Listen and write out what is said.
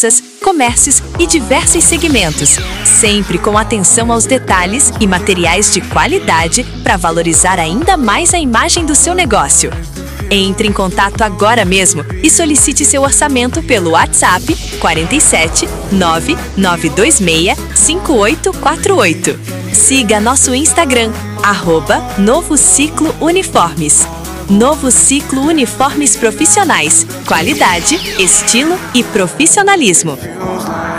comércios e diversos segmentos, sempre com atenção aos detalhes e materiais de qualidade para valorizar ainda mais a imagem do seu negócio. Entre em contato agora mesmo e solicite seu orçamento pelo WhatsApp 47 9926 5848. Siga nosso Instagram, @Novo Ciclo Uniformes. Novo Ciclo Uniformes Profissionais. Qualidade, estilo e profissionalismo.